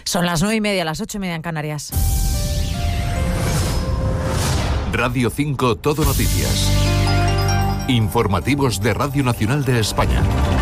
Son las 9:30, las 8:30 en Canarias. Radio 5 Todo Noticias. Informativos de Radio Nacional de España.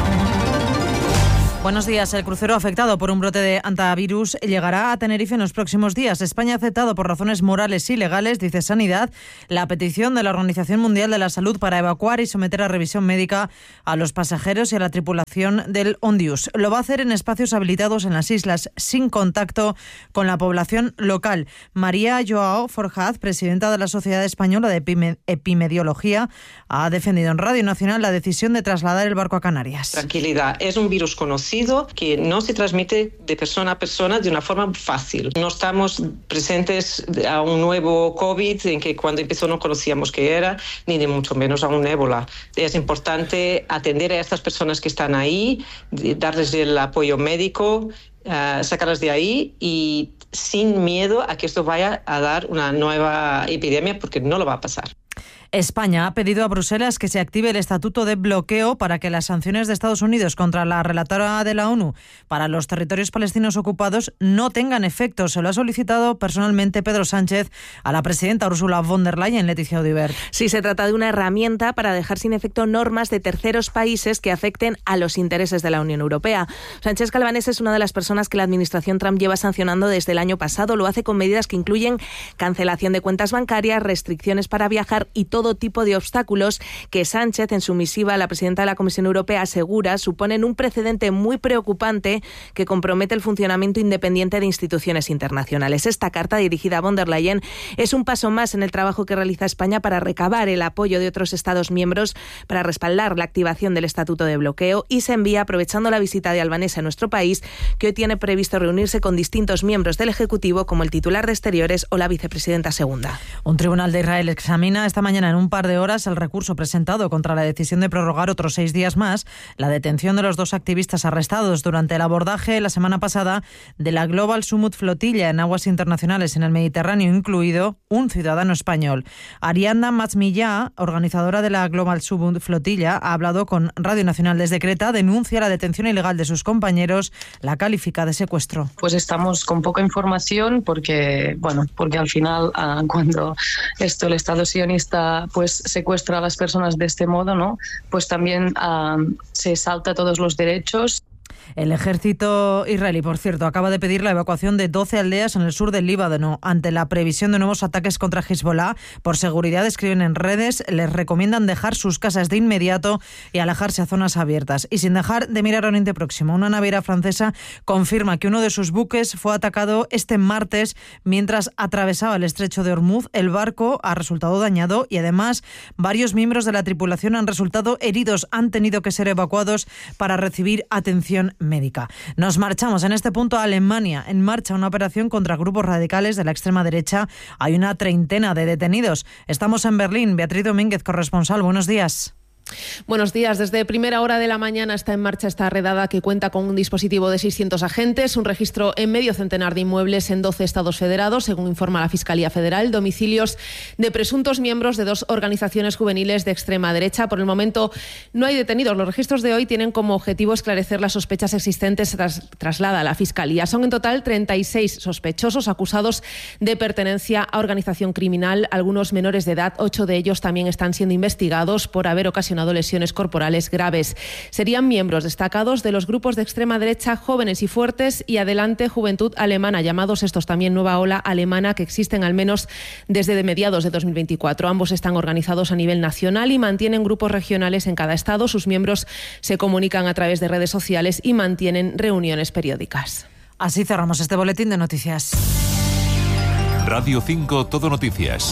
Buenos días. El crucero afectado por un brote de hantavirus llegará a Tenerife en los próximos días. España ha aceptado por razones morales y legales, dice Sanidad, la petición de la Organización Mundial de la Salud para evacuar y someter a revisión médica a los pasajeros y a la tripulación del Ondius. Lo va a hacer en espacios habilitados en las islas, sin contacto con la población local. María Joao Forjaz, presidenta de la Sociedad Española de Epidemiología, ha defendido en Radio Nacional la decisión de trasladar el barco a Canarias. Tranquilidad, es un virus conocido que no se transmite de persona a persona de una forma fácil. No estamos presentes a un nuevo COVID en que cuando empezó no conocíamos qué era, ni de mucho menos a un ébola. Es importante atender a estas personas que están ahí, darles el apoyo médico, sacarlas de ahí y sin miedo a que esto vaya a dar una nueva epidemia, porque no lo va a pasar. España ha pedido a Bruselas que se active el estatuto de bloqueo para que las sanciones de Estados Unidos contra la relatora de la ONU para los territorios palestinos ocupados no tengan efecto. Se lo ha solicitado personalmente Pedro Sánchez a la presidenta Ursula von der Leyen, Leticia Audibert. Sí, se trata de una herramienta para dejar sin efecto normas de terceros países que afecten a los intereses de la Unión Europea. Sánchez Calvanés es una de las personas que la administración Trump lleva sancionando desde el año pasado. Lo hace con medidas que incluyen cancelación de cuentas bancarias, restricciones para viajar y todo tipo de obstáculos que Sánchez, en su misiva a la presidenta de la Comisión Europea, asegura suponen un precedente muy preocupante que compromete el funcionamiento independiente de instituciones internacionales. Esta carta, dirigida a von der Leyen, es un paso más en el trabajo que realiza España para recabar el apoyo de otros Estados miembros para respaldar la activación del estatuto de bloqueo, y se envía aprovechando la visita de Albanese a nuestro país, que hoy tiene previsto reunirse con distintos miembros del Ejecutivo, como el titular de Exteriores o la vicepresidenta segunda. Un tribunal de Israel examina esta mañana en un par de horas el recurso presentado contra la decisión de prorrogar otros 6 días más la detención de los 2 activistas arrestados durante el abordaje la semana pasada de la Global Summit Flotilla en aguas internacionales en el Mediterráneo, incluido un ciudadano español. Ariadna Matsmilla, organizadora de la Global Summit Flotilla, ha hablado con Radio Nacional desde Creta, denuncia la detención ilegal de sus compañeros, la califica de secuestro. Pues estamos con poca información porque al final cuando el Estado sionista pues secuestra a las personas de este modo, ¿no? Pues también se salta todos los derechos. El ejército israelí, por cierto, acaba de pedir la evacuación de 12 aldeas en el sur del Líbano ante la previsión de nuevos ataques contra Hezbollah. Por seguridad, escriben en redes, les recomiendan dejar sus casas de inmediato y alejarse a zonas abiertas. Y sin dejar de mirar a Oriente Próximo, una naviera francesa confirma que uno de sus buques fue atacado este martes mientras atravesaba el estrecho de Hormuz. El barco ha resultado dañado y además varios miembros de la tripulación han resultado heridos. Han tenido que ser evacuados para recibir atención médica. Nos marchamos en este punto a Alemania. En marcha una operación contra grupos radicales de la extrema derecha. Hay una treintena de detenidos. Estamos en Berlín. Beatriz Domínguez, corresponsal. Buenos días. Buenos días. Desde primera hora de la mañana está en marcha esta redada que cuenta con un dispositivo de 600 agentes, un registro en medio centenar de inmuebles en 12 estados federados, según informa la Fiscalía Federal, domicilios de presuntos miembros de 2 organizaciones juveniles de extrema derecha. Por el momento no hay detenidos. Los registros de hoy tienen como objetivo esclarecer las sospechas existentes, traslada a la Fiscalía. Son en total 36 sospechosos acusados de pertenencia a organización criminal, algunos menores de edad. 8 de ellos también están siendo investigados por haber ocasionado lesiones corporales graves. Serían miembros destacados de los grupos de extrema derecha Jóvenes y Fuertes y Adelante Juventud Alemana, llamados estos también Nueva Ola Alemana, que existen al menos desde mediados de 2024. Ambos están organizados a nivel nacional y mantienen grupos regionales en cada estado. Sus miembros se comunican a través de redes sociales y mantienen reuniones periódicas. Así cerramos este boletín de noticias. Radio 5 Todo Noticias.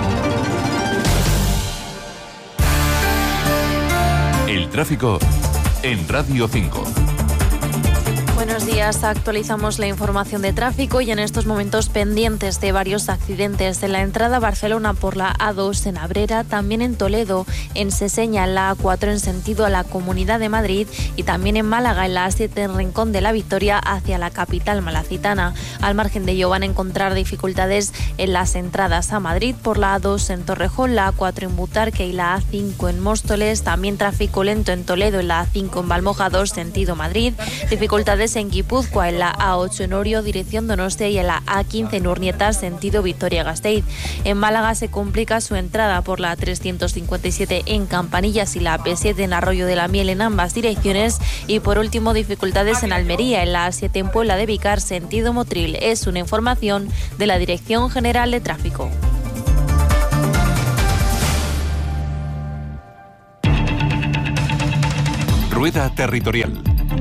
El tráfico en Radio 5. Buenos días, actualizamos la información de tráfico y en estos momentos pendientes de varios accidentes. En la entrada a Barcelona por la A2 en Abrera, también en Toledo, en Seseña, en la A4 en sentido a la Comunidad de Madrid y también en Málaga, en la A7 en Rincón de la Victoria hacia la capital malacitana. Al margen de ello van a encontrar dificultades en las entradas a Madrid por la A2 en Torrejón, la A4 en Butarque y la A5 en Móstoles. También tráfico lento en Toledo, en la A5 en Valmoja 2 sentido Madrid. Dificultades en en Guipúzcoa, en la A8 en Orio, dirección Donostia, y en la A15 en Urnieta, sentido Vitoria-Gasteiz. En Málaga se complica su entrada por la 357 en Campanillas y la P7 en Arroyo de la Miel en ambas direcciones. Y por último, dificultades en Almería, en la A7 en Puebla de Vicar, sentido Motril. Es una información de la Dirección General de Tráfico. Rueda Territorial.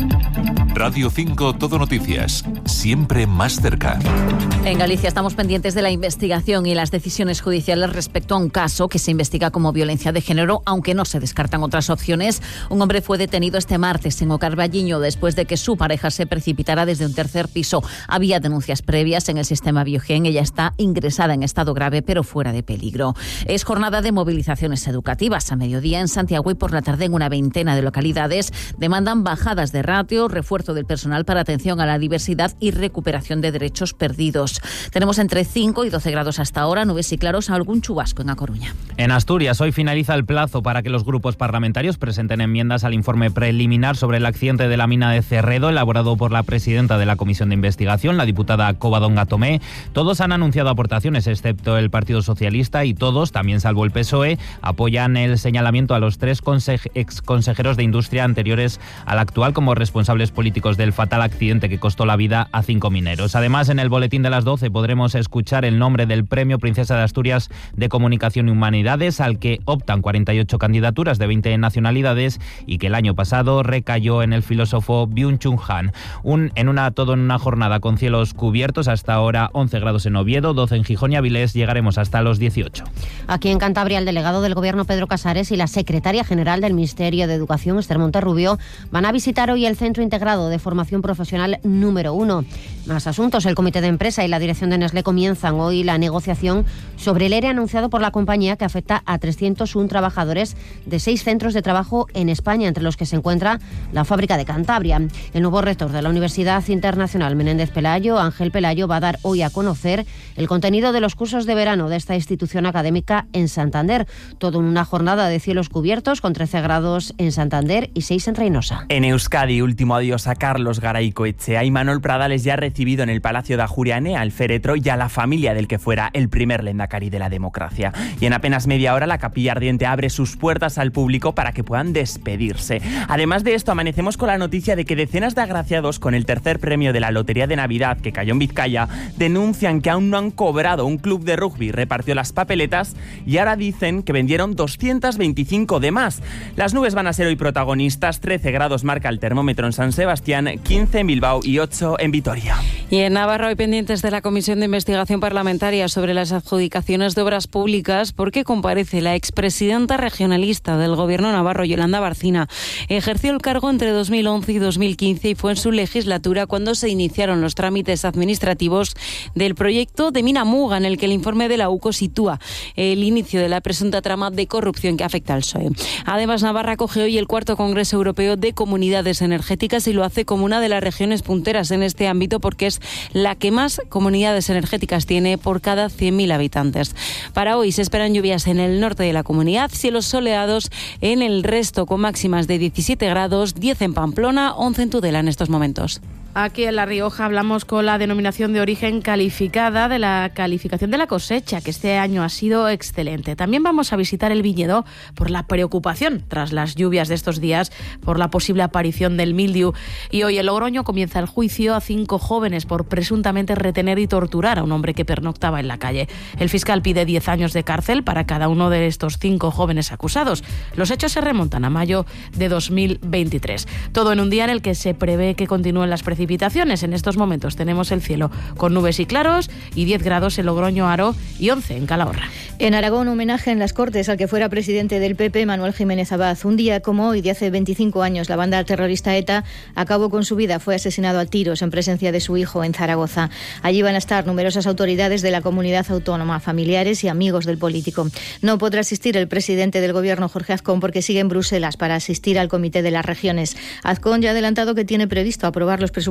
Radio 5 Todo Noticias, siempre más cerca. En Galicia estamos pendientes de la investigación y las decisiones judiciales respecto a un caso que se investiga como violencia de género, aunque no se descartan otras opciones. Un hombre fue detenido este martes en Ocarballiño después de que su pareja se precipitara desde un tercer piso. Había denuncias previas en el sistema Biogen. Ella está ingresada en estado grave, pero fuera de peligro. Es jornada de movilizaciones educativas. A mediodía en Santiago y por la tarde en una veintena de localidades demandan bajadas de ratio, refuerzo del personal para atención a la diversidad y recuperación de derechos perdidos. Tenemos entre 5 y 12 grados hasta ahora, nubes y claros, algún chubasco en A Coruña. En Asturias, hoy finaliza el plazo para que los grupos parlamentarios presenten enmiendas al informe preliminar sobre el accidente de la mina de Cerredo, elaborado por la presidenta de la Comisión de Investigación, la diputada Covadonga Tomé. Todos han anunciado aportaciones, excepto el Partido Socialista, y todos, también salvo el PSOE, apoyan el señalamiento a los 3 exconsejeros de Industria anteriores al actual como responsables políticos del fatal accidente que costó la vida a 5 mineros. Además, en el boletín de las 12 podremos escuchar el nombre del Premio Princesa de Asturias de Comunicación y Humanidades, al que optan 48 candidaturas de 20 nacionalidades y que el año pasado recayó en el filósofo Byung-Chul Han. En una jornada con cielos cubiertos, hasta ahora 11 grados en Oviedo, 12 en Gijón y Avilés, llegaremos hasta los 18. Aquí en Cantabria, el delegado del Gobierno Pedro Casares y la secretaria general del Ministerio de Educación, Esther Monterrubio, van a visitar hoy el Centro Integrado de Formación Profesional número 1. Más asuntos. El Comité de Empresa y la dirección de Nestlé comienzan hoy la negociación sobre el ERE anunciado por la compañía, que afecta a 301 trabajadores de 6 centros de trabajo en España, entre los que se encuentra la fábrica de Cantabria. El nuevo rector de la Universidad Internacional Menéndez Pelayo, Ángel Pelayo, va a dar hoy a conocer el contenido de los cursos de verano de esta institución académica en Santander. Todo en una jornada de cielos cubiertos, con 13 grados en Santander y 6 en Reynosa. En Euskadi, último adiós a Carlos Garaicoetxea y Manuel Pradales, ya recibido en el Palacio de Ajuriane al féretro y a la familia del que fuera el primer lehendakari de la democracia. Y en apenas media hora la Capilla Ardiente abre sus puertas al público para que puedan despedirse. Además de esto, amanecemos con la noticia de que decenas de agraciados con el tercer premio de la Lotería de Navidad, que cayó en Vizcaya, denuncian que aún no han cobrado. Un club de rugby repartió las papeletas y ahora dicen que vendieron 225 de más. Las nubes van a ser hoy protagonistas. 13 grados marca el termómetro en San Sebastián, 15 en Bilbao y 8 en Vitoria. Y en Navarra, hoy pendientes de la Comisión de Investigación Parlamentaria sobre las adjudicaciones de obras públicas, porque comparece la expresidenta regionalista del Gobierno navarro, Yolanda Barcina. Ejerció el cargo entre 2011 y 2015 y fue en su legislatura cuando se iniciaron los trámites administrativos del proyecto de Mina Muga, en el que el informe de la UCO sitúa el inicio de la presunta trama de corrupción que afecta al PSOE. Además, Navarra acoge hoy el 4º Congreso Europeo de Comunidades Energéticas y lo hace como una de las regiones punteras en este ámbito, porque es la que más comunidades energéticas tiene por cada 100.000 habitantes. Para hoy se esperan lluvias en el norte de la comunidad, cielos soleados en el resto, con máximas de 17 grados, 10 en Pamplona, 11 en Tudela en estos momentos. Aquí en La Rioja hablamos con la denominación de origen calificada de la calificación de la cosecha, que este año ha sido excelente. También vamos a visitar el viñedo por la preocupación tras las lluvias de estos días por la posible aparición del mildiu. Y hoy en Logroño comienza el juicio a 5 jóvenes por presuntamente retener y torturar a un hombre que pernoctaba en la calle. El fiscal pide 10 años de cárcel para cada uno de estos 5 jóvenes acusados. Los hechos se remontan a mayo de 2023. Todo en un día en el que se prevé que continúen las precipitaciones. En estos momentos tenemos el cielo con nubes y claros y 10 grados en Logroño, Haro y 11 en Calahorra. En Aragón, homenaje en las Cortes al que fuera presidente del PP, Manuel Jiménez Abad. Un día como hoy, de hace 25 años, la banda terrorista ETA acabó con su vida. Fue asesinado a tiros en presencia de su hijo en Zaragoza. Allí van a estar numerosas autoridades de la comunidad autónoma, familiares y amigos del político. No podrá asistir el presidente del Gobierno, Jorge Azcón, porque sigue en Bruselas para asistir al Comité de las Regiones. Azcón ya ha adelantado que tiene previsto aprobar los presupuestos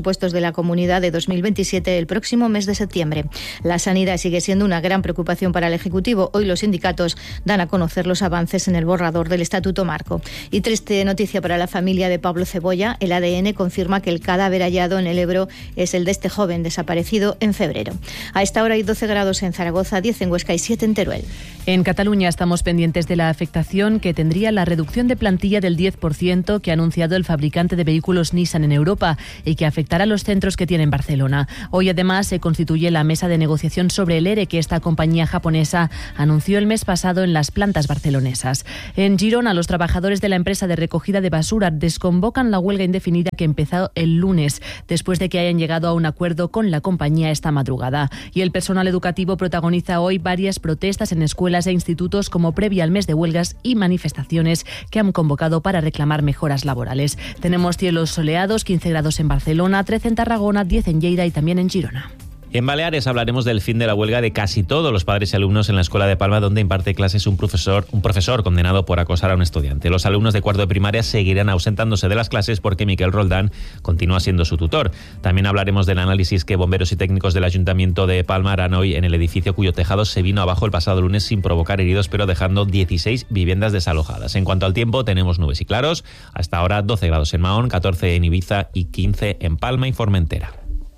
presupuestos de la Comunidad de 2027 el próximo mes de septiembre. La sanidad sigue siendo una gran preocupación para el Ejecutivo. Hoy los sindicatos dan a conocer los avances en el borrador del Estatuto Marco. Y triste noticia para la familia de Pablo Cebolla. El ADN confirma que el cadáver hallado en el Ebro es el de este joven desaparecido en febrero. A esta hora hay 12 grados en Zaragoza, 10 en Huesca y 7 en Teruel. En Cataluña estamos pendientes de la afectación que tendría la reducción de plantilla del 10% que ha anunciado el fabricante de vehículos Nissan en Europa y que afectará a los centros que tiene en Barcelona. Hoy además se constituye la mesa de negociación sobre el ERE que esta compañía japonesa anunció el mes pasado en las plantas barcelonesas. En Girona, los trabajadores de la empresa de recogida de basura desconvocan la huelga indefinida que empezó el lunes, después de que hayan llegado a un acuerdo con la compañía esta madrugada. Y el personal educativo protagoniza hoy varias protestas en escuelas e institutos como previa al mes de huelgas y manifestaciones que han convocado para reclamar mejoras laborales. Tenemos cielos soleados, 15 grados en Barcelona, 13 en Tarragona, 10 en Lleida y también en Girona. En Baleares hablaremos del fin de la huelga de casi todos los padres y alumnos en la Escuela de Palma, donde imparte clases un profesor condenado por acosar a un estudiante. Los alumnos de cuarto de primaria seguirán ausentándose de las clases porque Miquel Roldán continúa siendo su tutor. También hablaremos del análisis que bomberos y técnicos del Ayuntamiento de Palma harán hoy en el edificio cuyo tejado se vino abajo el pasado lunes sin provocar heridos, pero dejando 16 viviendas desalojadas. En cuanto al tiempo, tenemos nubes y claros. Hasta ahora 12 grados en Mahón, 14 en Ibiza y 15 en Palma y Formentera.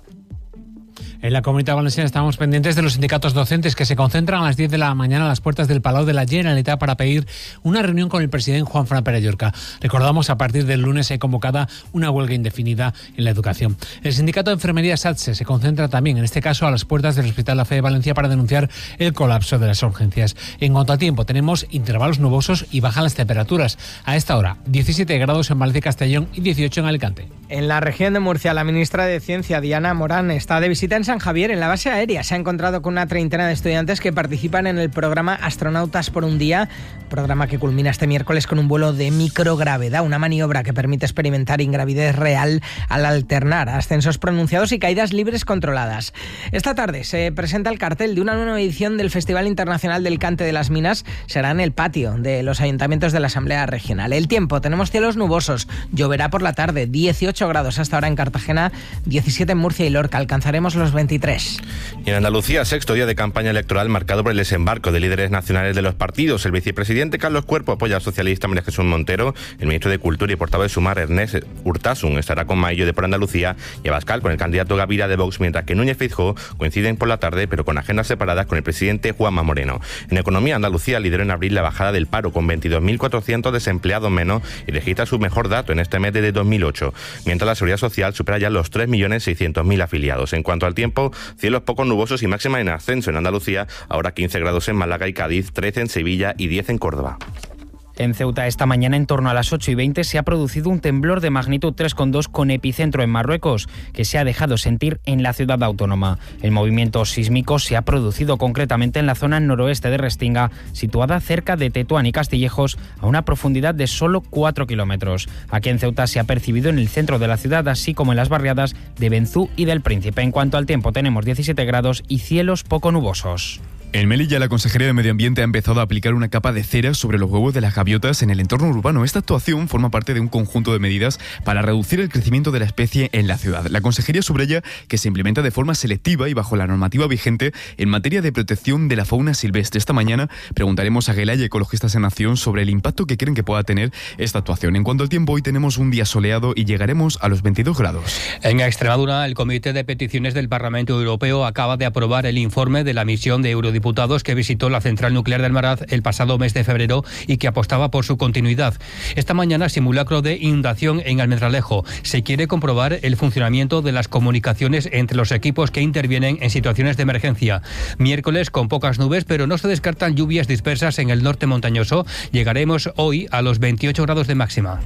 En la Comunitat Valenciana estamos pendientes de los sindicatos docentes que se concentran a las 10 de la mañana a las puertas del Palau de la Generalitat para pedir una reunión con el presidente Juan Fran Pere Llorca. Recordamos, a partir del lunes hay convocada una huelga indefinida en la educación. El sindicato de enfermería SATSE se concentra también, en este caso, a las puertas del Hospital La Fe de Valencia para denunciar el colapso de las urgencias. En cuanto al tiempo, tenemos intervalos nubosos y bajan las temperaturas. A esta hora, 17 grados en Valencia y Castellón y 18 en Alicante. En la región de Murcia, la ministra de Ciencia, Diana Morán, está de visita en San Javier, en la base aérea. Se ha encontrado con una treintena de estudiantes que participan en el programa Astronautas por un Día, programa que culmina este miércoles con un vuelo de microgravedad, una maniobra que permite experimentar ingravidez real al alternar ascensos pronunciados y caídas libres controladas. Esta tarde se presenta el cartel de una nueva edición del Festival Internacional del Cante de las Minas. Será en el patio de los ayuntamientos de la Asamblea Regional. El tiempo, tenemos cielos nubosos, lloverá por la tarde, 18 grados hasta ahora en Cartagena, 17 en Murcia y Lorca, alcanzaremos los 23. Y en Andalucía, sexto día de campaña electoral marcado por el desembarco de líderes nacionales de los partidos. El vicepresidente Carlos Cuerpo apoya al socialista María Jesús Montero. El ministro de Cultura y portavoz de Sumar, Ernest Urtasun, estará con Maillo de Por Andalucía y Abascal con el candidato Gavira de Vox, mientras que Núñez Feijóo coinciden por la tarde, pero con agendas separadas, con el presidente Juanma Moreno. En economía, Andalucía lideró en abril la bajada del paro, con 22.400 desempleados menos, y registra su mejor dato en este mes desde 2008, mientras la Seguridad Social supera ya los 3.600.000 afiliados. En cuanto al tiempo, cielos poco nubosos y máxima en ascenso en Andalucía, ahora 15 grados en Málaga y Cádiz, 13 en Sevilla y 10 en Córdoba. En Ceuta, esta mañana, en torno a las 8:20, se ha producido un temblor de magnitud 3,2 con epicentro en Marruecos, que se ha dejado sentir en la ciudad autónoma. El movimiento sísmico se ha producido concretamente en la zona noroeste de Restinga, situada cerca de Tetuán y Castillejos, a una profundidad de solo 4 kilómetros. Aquí en Ceuta se ha percibido en el centro de la ciudad, así como en las barriadas de Benzú y del Príncipe. En cuanto al tiempo, tenemos 17 grados y cielos poco nubosos. En Melilla, la Consejería de Medio Ambiente ha empezado a aplicar una capa de cera sobre los huevos de las gaviotas en el entorno urbano. Esta actuación forma parte de un conjunto de medidas para reducir el crecimiento de la especie en la ciudad. La Consejería subraya que se implementa de forma selectiva y bajo la normativa vigente en materia de protección de la fauna silvestre. Esta mañana preguntaremos a Gelaya y Ecologistas en Acción sobre el impacto que creen que pueda tener esta actuación. En cuanto al tiempo, hoy tenemos un día soleado y llegaremos a los 22 grados. En Extremadura, el Comité de Peticiones del Parlamento Europeo acaba de aprobar el informe de la misión de eurodiputados que visitó la central nuclear de Almaraz el pasado mes de febrero y que apostaba por su continuidad. Esta mañana, simulacro de inundación en Almendralejo. Se quiere comprobar el funcionamiento de las comunicaciones entre los equipos que intervienen en situaciones de emergencia. Miércoles con pocas nubes, pero no se descartan lluvias dispersas en el norte montañoso. Llegaremos hoy a los 28 grados de máxima.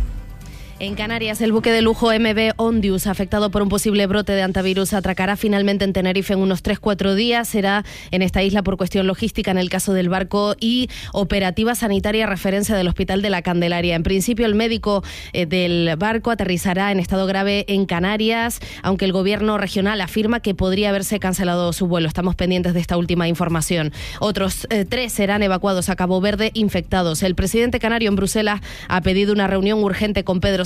En Canarias, el buque de lujo MV Ondius, afectado por un posible brote de antivirus, atracará finalmente en Tenerife en unos 3-4 días. Será en esta isla por cuestión logística en el caso del barco y operativa sanitaria referencia del Hospital de la Candelaria. En principio, el médico del barco aterrizará en estado grave en Canarias, aunque el gobierno regional afirma que podría haberse cancelado su vuelo. Estamos pendientes de esta última información. Otros 3 serán evacuados a Cabo Verde infectados. El presidente canario en Bruselas ha pedido una reunión urgente con Pedro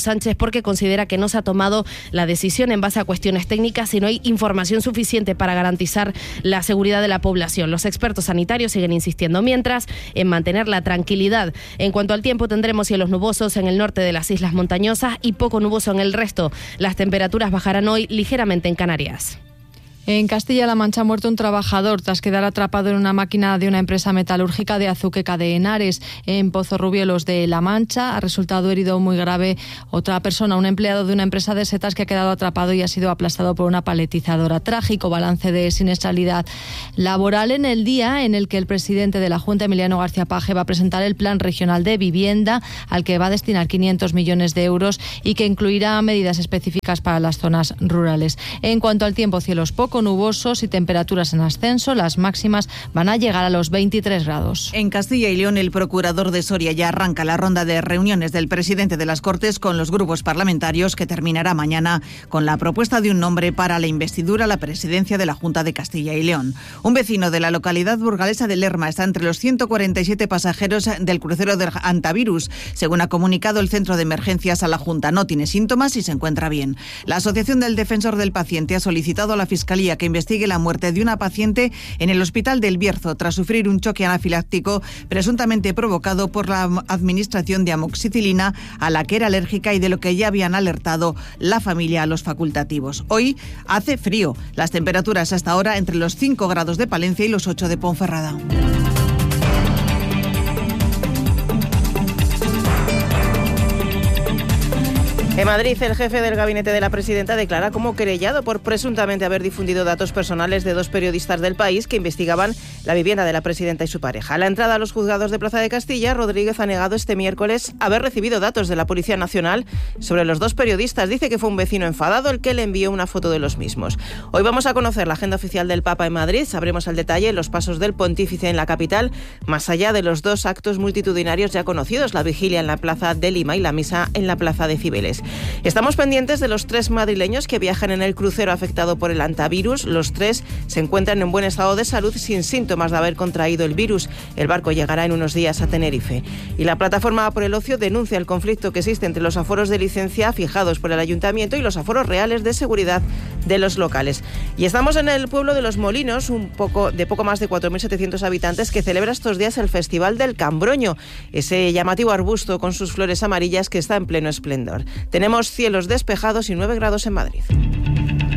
Sánchez porque considera que no se ha tomado la decisión en base a cuestiones técnicas y no hay información suficiente para garantizar la seguridad de la población. Los expertos sanitarios siguen insistiendo mientras en mantener la tranquilidad. En cuanto al tiempo, tendremos cielos nubosos en el norte de las islas montañosas y poco nuboso en el resto. Las temperaturas bajarán hoy ligeramente en Canarias. En Castilla-La Mancha ha muerto un trabajador tras quedar atrapado en una máquina de una empresa metalúrgica de Azuqueca de Henares, en Pozorrubielos de La Mancha. Ha resultado herido muy grave otra persona, un empleado de una empresa de setas que ha quedado atrapado y ha sido aplastado por una paletizadora. Trágico balance de siniestralidad laboral en el día en el que el presidente de la Junta, Emiliano García Paje, va a presentar el Plan Regional de Vivienda, al que va a destinar 500 millones de euros y que incluirá medidas específicas para las zonas rurales. En cuanto al tiempo, cielos poco nubosos y temperaturas en ascenso. Las máximas van a llegar a los 23 grados. En Castilla y León, el procurador de Soria ya arranca la ronda de reuniones del presidente de las Cortes con los grupos parlamentarios, que terminará mañana con la propuesta de un nombre para la investidura a la presidencia de la Junta de Castilla y León. Un vecino de la localidad burgalesa de Lerma está entre los 147 pasajeros del crucero del Antavirus. Según ha comunicado el Centro de Emergencias a la Junta, no tiene síntomas y se encuentra bien. La Asociación del Defensor del Paciente ha solicitado a la Fiscalía que investigue la muerte de una paciente en el Hospital del Bierzo tras sufrir un choque anafiláctico presuntamente provocado por la administración de amoxicilina a la que era alérgica y de lo que ya habían alertado la familia a los facultativos. Hoy hace frío. Las temperaturas hasta ahora entre los 5 grados de Palencia y los 8 de Ponferrada. En Madrid, el jefe del gabinete de la presidenta declara como querellado por presuntamente haber difundido datos personales de 2 periodistas del País que investigaban la vivienda de la presidenta y su pareja. A la entrada a los juzgados de Plaza de Castilla, Rodríguez ha negado este miércoles haber recibido datos de la Policía Nacional sobre los 2 periodistas. Dice que fue un vecino enfadado el que le envió una foto de los mismos. Hoy vamos a conocer la agenda oficial del Papa en Madrid. Sabremos al detalle los pasos del pontífice en la capital, más allá de los 2 actos multitudinarios ya conocidos, la vigilia en la Plaza de Lima y la misa en la Plaza de Cibeles. Estamos pendientes de los 3 madrileños que viajan en el crucero afectado por el Antavirus. Los 3 se encuentran en buen estado de salud sin síntomas de haber contraído el virus. El barco llegará en unos días a Tenerife. Y la Plataforma por el Ocio denuncia el conflicto que existe entre los aforos de licencia fijados por el Ayuntamiento y los aforos reales de seguridad de los locales. Y estamos en el pueblo de Los Molinos, poco más de 4.700 habitantes, que celebra estos días el Festival del Cambroño, ese llamativo arbusto con sus flores amarillas que está en pleno esplendor. Tenemos cielos despejados y 9 grados en Madrid.